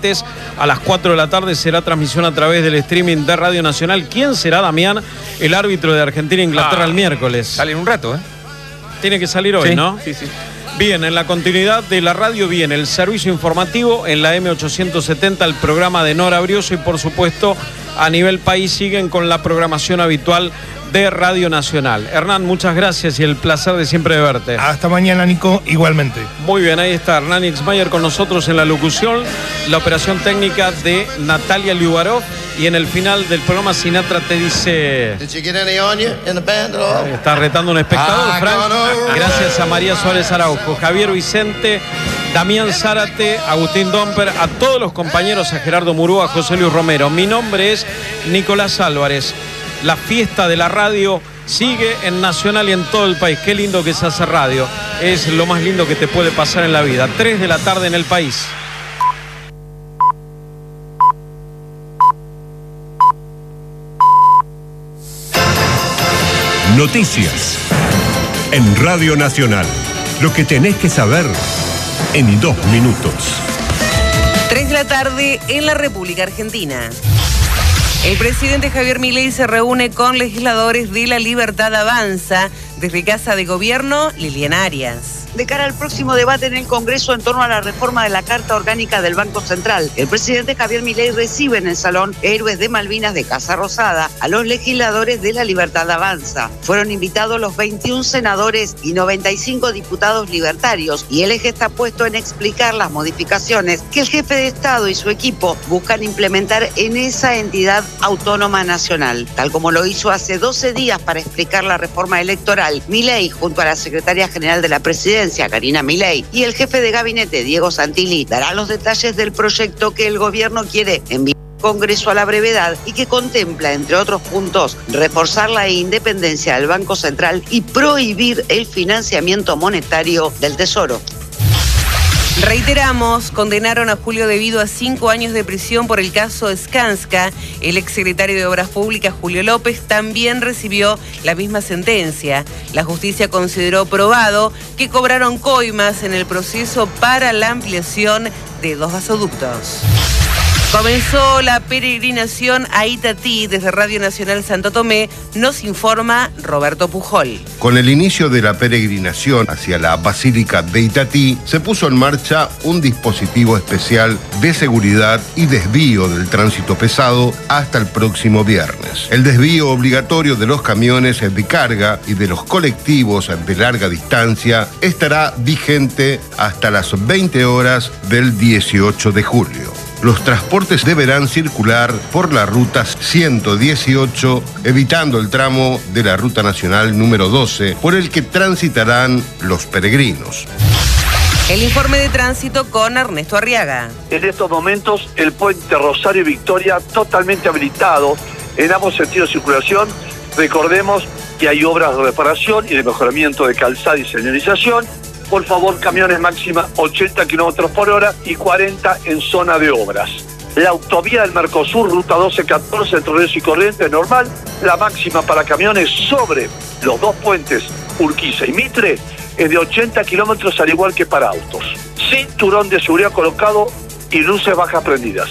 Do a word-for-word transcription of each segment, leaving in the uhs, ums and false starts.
martes a las cuatro de la tarde será transmisión a través del streaming de Radio Nacional. ¿Quién será, Damián, el árbitro de Argentina-Inglaterra ah, el miércoles? Sale en un rato, ¿eh? Tiene que salir hoy, sí, ¿no? Sí, sí. Bien, en la continuidad de la radio viene el servicio informativo en la M ochocientos setenta, el programa de Nora Brioso y por supuesto a nivel país siguen con la programación habitual de Radio Nacional. Hernán, muchas gracias y el placer de siempre de verte. Hasta mañana, Nico, igualmente. Muy bien, ahí está Hernán Ixmayer con nosotros en la locución, la operación técnica de Natalia Liubarov y en el final del programa Sinatra te dice... Está retando un espectador, Frank. Gracias a María Suárez Araujo, Javier Vicente, Damián Zárate, Agustín Domper, a todos los compañeros, a Gerardo Murúa, a José Luis Romero. Mi nombre es Nicolás Álvarez. La fiesta de la radio sigue en Nacional y en todo el país. Qué lindo que se hace radio. Es lo más lindo que te puede pasar en la vida. Tres de la tarde en el país. Noticias en Radio Nacional. Lo que tenés que saber en dos minutos. Tres de la tarde en la República Argentina. El presidente Javier Milei se reúne con legisladores de La Libertad Avanza desde Casa de Gobierno, Liliana Arias. De cara al próximo debate en el Congreso en torno a la reforma de la Carta Orgánica del Banco Central, el presidente Javier Milei recibe en el Salón Héroes de Malvinas de Casa Rosada a los legisladores de La Libertad Avanza. Fueron invitados los veintiún senadores y noventa y cinco diputados libertarios y el eje está puesto en explicar las modificaciones que el jefe de Estado y su equipo buscan implementar en esa entidad autónoma nacional. Tal como lo hizo hace doce días para explicar la reforma electoral, Milei, junto a la secretaria general de la presidencia, Karina Milei, y el jefe de gabinete, Diego Santilli, dará los detalles del proyecto que el gobierno quiere enviar al Congreso a la brevedad y que contempla, entre otros puntos, reforzar la independencia del Banco Central y prohibir el financiamiento monetario del Tesoro. Reiteramos, condenaron a Julio Devido a cinco años de prisión por el caso Skanska. El exsecretario de Obras Públicas, Julio López, también recibió la misma sentencia. La justicia consideró probado que cobraron coimas en el proceso para la ampliación de dos gasoductos. Comenzó la peregrinación a Itatí desde Radio Nacional Santo Tomé, nos informa Roberto Pujol. Con el inicio de la peregrinación hacia la Basílica de Itatí, se puso en marcha un dispositivo especial de seguridad y desvío del tránsito pesado hasta el próximo viernes. El desvío obligatorio de los camiones de carga y de los colectivos de larga distancia estará vigente hasta las veinte horas del dieciocho de julio. Los transportes deberán circular por la ruta ciento dieciocho, evitando el tramo de la ruta nacional número doce, por el que transitarán los peregrinos. El informe de tránsito con Ernesto Arriaga. En estos momentos, el puente Rosario y Victoria totalmente habilitado en ambos sentidos de circulación. Recordemos que hay obras de reparación y de mejoramiento de calzada y señalización. Por favor, camiones máxima ochenta kilómetros por hora y cuarenta en zona de obras. La autovía del Mercosur, ruta doce catorce entre Ríos y Corrientes, normal. La máxima para camiones sobre los dos puentes Urquiza y Mitre es de ochenta kilómetros, al igual que para autos. Cinturón de seguridad colocado y luces bajas prendidas.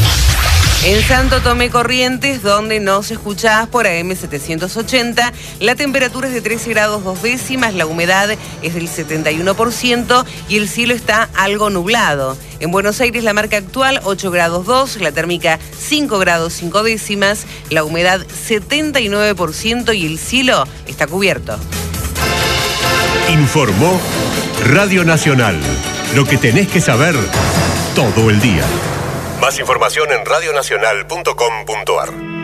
En Santo Tomé Corrientes, donde nos escuchás por A M setecientos ochenta, la temperatura es de trece grados dos décimas, la humedad es del setenta y uno por ciento y el cielo está algo nublado. En Buenos Aires la marca actual ocho grados dos, la térmica cinco grados cinco décimas, la humedad setenta y nueve por ciento y el cielo está cubierto. Informó Radio Nacional. Lo que tenés que saber todo el día. Más información en radionacional punto com punto ar.